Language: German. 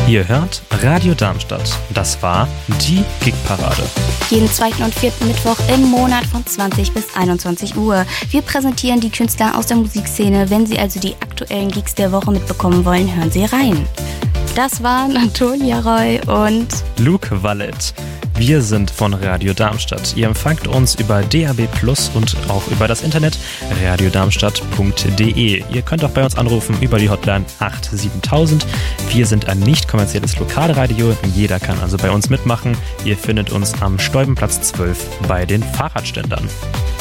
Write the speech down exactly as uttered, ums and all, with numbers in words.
Ihr hört Radio Darmstadt. Das war die Gigparade. Jeden zweiten und vierten Mittwoch im Monat von zwanzig bis einundzwanzig Uhr. Wir präsentieren die Künstler aus der Musikszene. Wenn Sie also die aktuellen Gigs der Woche mitbekommen wollen, hören Sie rein. Das waren Antonia Roy und Luke Wallet. Wir sind von Radio Darmstadt. Ihr empfangt uns über D A B plus und auch über das Internet radiodarmstadt punkt de. Ihr könnt auch bei uns anrufen über die Hotline acht sieben null null null. Wir sind ein nicht kommerzielles Lokalradio. Jeder kann also bei uns mitmachen. Ihr findet uns am Steubenplatz zwölf bei den Fahrradständern.